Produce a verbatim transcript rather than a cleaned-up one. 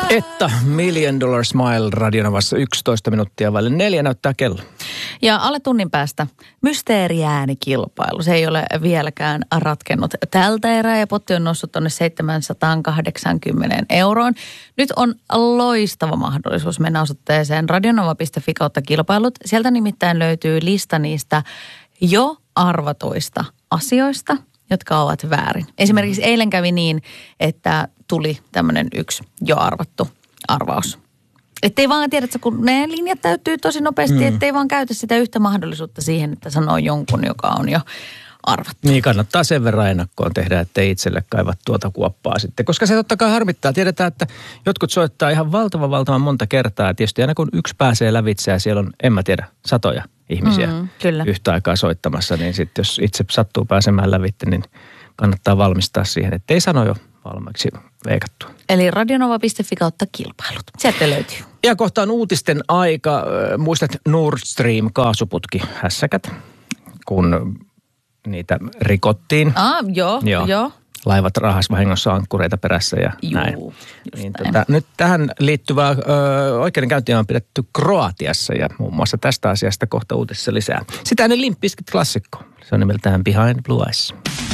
Etta, Million Dollar Smile Radionovassa yksitoista minuuttia vaille neljä näyttää kello. Ja alle tunnin päästä mysteeriäänikilpailu. Se ei ole vieläkään ratkennut tältä erää ja potti on noussut tuonne seitsemänsataakahdeksankymmentä euroon. Nyt on loistava mahdollisuus mennä osoitteeseen radionova piste fi kautta kilpailut. Sieltä nimittäin löytyy lista niistä jo arvatuista asioista, jotka ovat väärin. Esimerkiksi eilen kävi niin, että tuli tämmöinen yksi jo arvattu arvaus. Että ei vaan, tiedätkö, kun ne linjat täyttyy tosi nopeasti, mm. ettei vaan käytä sitä yhtä mahdollisuutta siihen, että sanoo jonkun, joka on jo arvattu. Niin, kannattaa sen verran ennakkoon tehdä, ettei itselle kaiva tuota kuoppaa sitten. Koska se totta kai harmittaa. Tiedetään, että jotkut soittaa ihan valtavan valtavan monta kertaa. Ja tietysti aina kun yksi pääsee lävitse ja siellä on, en mä tiedä, satoja ihmisiä mm, yhtä aikaa soittamassa, niin sitten jos itse sattuu pääsemään lävitse, niin kannattaa valmistaa siihen, ettei sano jo valmiiksi veikattua. Eli radionova piste fi kautta kilpailut. Sieltä löytyy. Ja kohta on uutisten aika. Muistat Nord Stream kaasuputki hässäkät, kun niitä rikottiin. Ah, joo, joo. joo. Laivat rahas vahingossa ankkureita perässä ja Juu, näin. Niin, näin. Tota, nyt tähän liittyvää ö, oikeudenkäyntiä on pidetty Kroatiassa ja muun muassa tästä asiasta kohta uutisessa lisää. Sitä ennen Limp Bizkit -klassikko. Se on nimeltään Behind Blue Eyes.